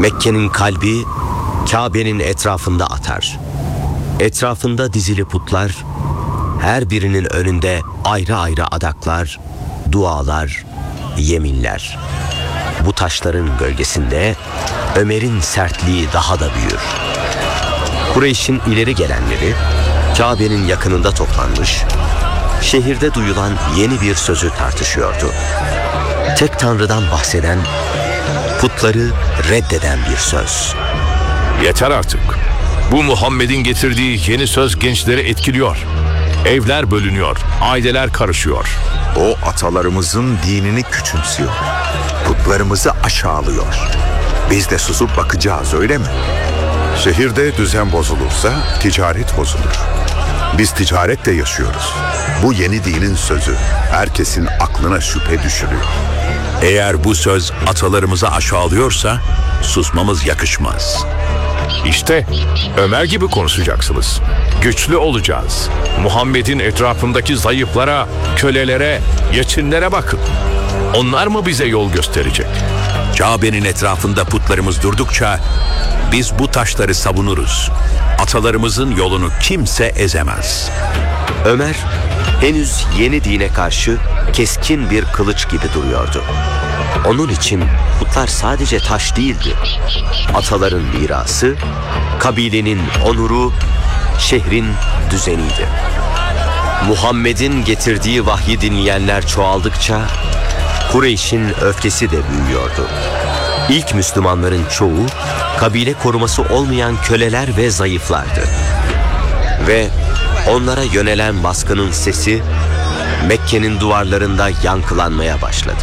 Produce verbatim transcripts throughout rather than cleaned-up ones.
Mekke'nin kalbi Kabe'nin etrafında atar. Etrafında dizili putlar, her birinin önünde ayrı ayrı adaklar, dualar, yeminler. Bu taşların gölgesinde Ömer'in sertliği daha da büyür. Kureyş'in ileri gelenleri Kabe'nin yakınında toplanmış, şehirde duyulan yeni bir sözü tartışıyordu. Tek Tanrı'dan bahseden, putları reddeden bir söz. Yeter artık. Bu Muhammed'in getirdiği yeni söz gençleri etkiliyor. Evler bölünüyor, aileler karışıyor. O atalarımızın dinini küçümsüyor. Putlarımızı aşağılıyor. Biz de susup bakacağız, öyle mi? Şehirde düzen bozulursa ticaret bozulur. Biz ticaretle yaşıyoruz. Bu yeni dinin sözü herkesin aklına şüphe düşürüyor. Eğer bu söz atalarımızı aşağılıyorsa susmamız yakışmaz. İşte Ömer gibi konuşacaksınız. Güçlü olacağız. Muhammed'in etrafındaki zayıflara, kölelere, yetimlere bakın. Onlar mı bize yol gösterecek? Kabe'nin etrafında putlarımız durdukça biz bu taşları savunuruz. Atalarımızın yolunu kimse ezemez. Ömer henüz yeni dine karşı keskin bir kılıç gibi duruyordu. Onun için putlar sadece taş değildi. Ataların mirası, kabilenin onuru, şehrin düzeniydi. Muhammed'in getirdiği vahyi dinleyenler çoğaldıkça Kureyş'in öfkesi de büyüyordu. İlk Müslümanların çoğu kabile koruması olmayan köleler ve zayıflardı. Ve onlara yönelen baskının sesi Mekke'nin duvarlarında yankılanmaya başladı.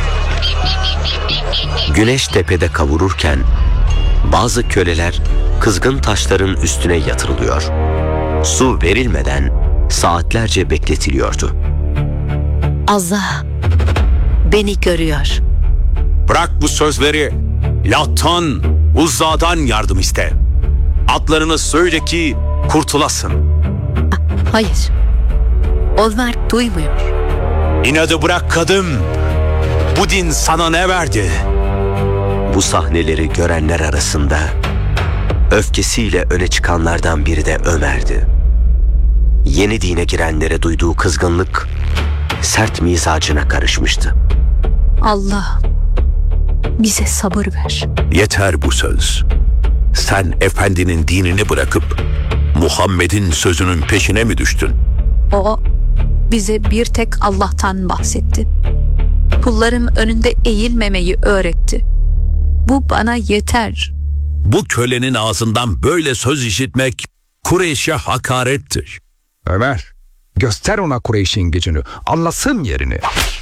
Güneş tepede kavururken bazı köleler kızgın taşların üstüne yatırılıyor. Su verilmeden saatlerce bekletiliyordu. Allah beni görüyor. Bırak bu sözleri. Lat'tan, Uzza'dan yardım iste. Adlarını söyle ki kurtulasın. Hayır. Onlar duymuyor. İnadı bırak kadın. Bu din sana ne verdi? Bu sahneleri görenler arasında öfkesiyle öne çıkanlardan biri de Ömer'di. Yeni dine girenlere duyduğu kızgınlık sert mizacına karışmıştı. Allah bize sabır ver. Yeter bu söz. Sen efendinin dinini bırakıp Muhammed'in sözünün peşine mi düştün? O bize bir tek Allah'tan bahsetti. Kullarım önünde eğilmemeyi öğretti. Bu bana yeter. Bu kölenin ağzından böyle söz işitmek Kureyş'e hakarettir. Ömer, göster ona Kureyş'in gücünü, anlasın yerini.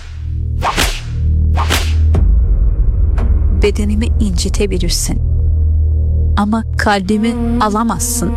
Bedenimi incitebilirsin. Ama kalbimi alamazsın.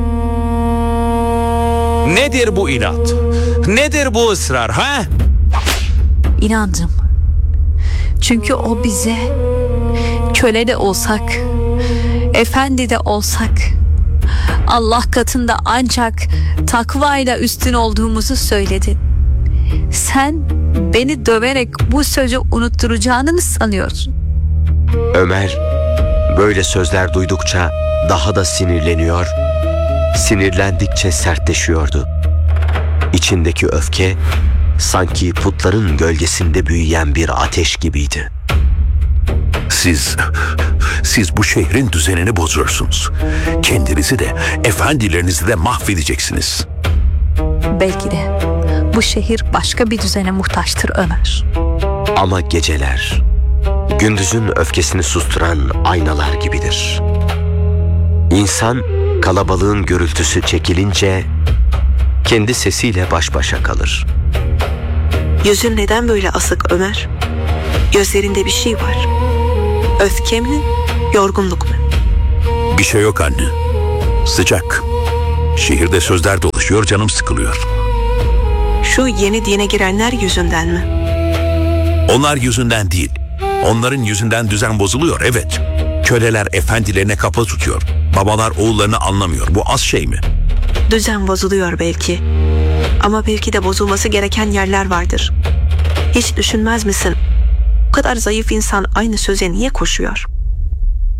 Nedir bu inat? Nedir bu ısrar ha? İnandım. Çünkü o bize köle de olsak, efendi de olsak, Allah katında ancak takvayla üstün olduğumuzu söyledi. Sen beni döverek bu sözü unutturacağını mı sanıyorsun? Ömer böyle sözler duydukça daha da sinirleniyor, sinirlendikçe sertleşiyordu. İçindeki öfke sanki putların gölgesinde büyüyen bir ateş gibiydi. Siz, siz bu şehrin düzenini bozuyorsunuz. Kendinizi de, efendilerinizi de mahvedeceksiniz. Belki de bu şehir başka bir düzene muhtaçtır Ömer. Ama geceler gündüzün öfkesini susturan aynalar gibidir. İnsan kalabalığın gürültüsü çekilince kendi sesiyle baş başa kalır. Yüzün neden böyle asık Ömer? Gözlerinde bir şey var. Öfke mi, yorgunluk mu? Bir şey yok anne. Sıcak. Şehirde sözler dolaşıyor, canım sıkılıyor. Şu yeni dine girenler yüzünden mi? Onlar yüzünden değil. Onların yüzünden düzen bozuluyor, evet. Köleler efendilerine kapı tutuyor. Babalar oğullarını anlamıyor. Bu az şey mi? Düzen bozuluyor belki. Ama belki de bozulması gereken yerler vardır. Hiç düşünmez misin? Bu kadar zayıf insan aynı söze niye koşuyor?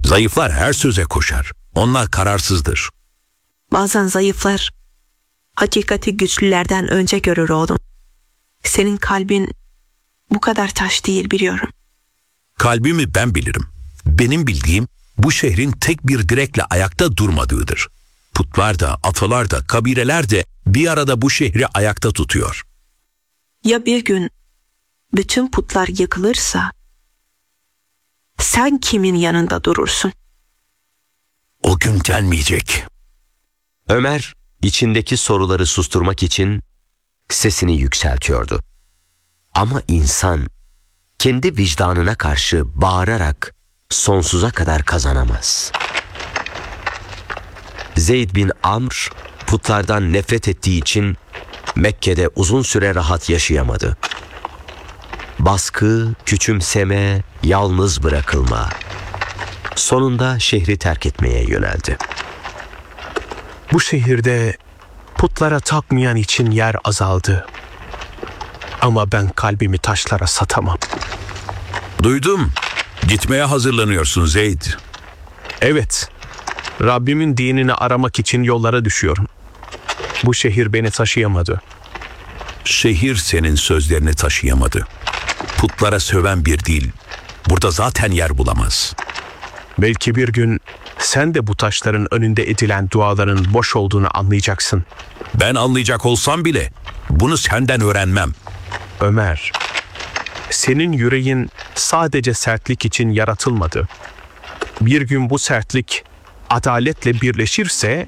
Zayıflar her söze koşar. Onlar kararsızdır. Bazen zayıflar hakikati güçlülerden önce görür oğlum. Senin kalbin bu kadar taş değil biliyorum. Kalbimi ben bilirim. Benim bildiğim bu şehrin tek bir direkle ayakta durmadığıdır. Putlar da, atalar da, kabileler de bir arada bu şehri ayakta tutuyor. Ya bir gün bütün putlar yıkılırsa sen kimin yanında durursun? O gün gelmeyecek. Ömer içindeki soruları susturmak için sesini yükseltiyordu. Ama insan kendi vicdanına karşı bağırarak sonsuza kadar kazanamaz. Zeyd bin Amr putlardan nefret ettiği için Mekke'de uzun süre rahat yaşayamadı. Baskı, küçümseme, yalnız bırakılma. Sonunda şehri terk etmeye yöneldi. Bu şehirde putlara tapmayan için yer azaldı. Ama ben kalbimi taşlara satamam. Duydum. Gitmeye hazırlanıyorsun Zeyd. Evet, Rabbimin dinini aramak için yollara düşüyorum. Bu şehir beni taşıyamadı. Şehir senin sözlerini taşıyamadı. Putlara söven bir dil burada zaten yer bulamaz. Belki bir gün sen de bu taşların önünde edilen duaların boş olduğunu anlayacaksın. Ben anlayacak olsam bile bunu senden öğrenmem. Ömer, senin yüreğin sadece sertlik için yaratılmadı. Bir gün bu sertlik adaletle birleşirse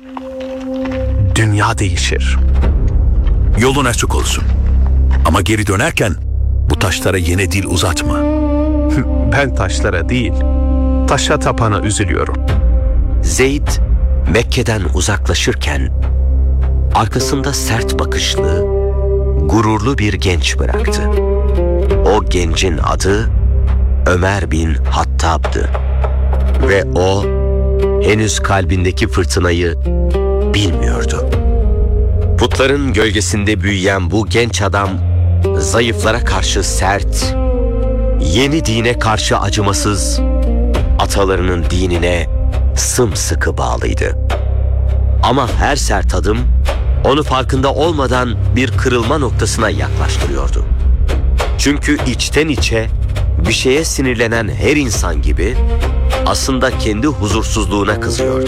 dünya değişir. Yolun açık olsun. Ama geri dönerken bu taşlara yeni dil uzatma. Ben taşlara değil, taşa tapana üzülüyorum. Zeyd Mekke'den uzaklaşırken arkasında sert bakışlı, gururlu bir genç bıraktı. O gencin adı Ömer bin Hattab'dı. Ve o henüz kalbindeki fırtınayı bilmiyordu. Putların gölgesinde büyüyen bu genç adam zayıflara karşı sert, yeni dine karşı acımasız, atalarının dinine sımsıkı bağlıydı. Ama her sert adım onu farkında olmadan bir kırılma noktasına yaklaştırıyordu. Çünkü içten içe bir şeye sinirlenen her insan gibi aslında kendi huzursuzluğuna kızıyordu.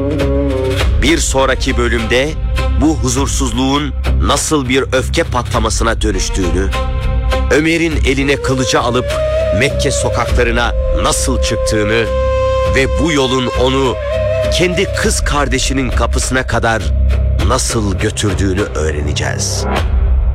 Bir sonraki bölümde bu huzursuzluğun nasıl bir öfke patlamasına dönüştüğünü, Ömer'in eline kılıcı alıp Mekke sokaklarına nasıl çıktığını ve bu yolun onu kendi kız kardeşinin kapısına kadar nasıl götürdüğünü öğreneceğiz.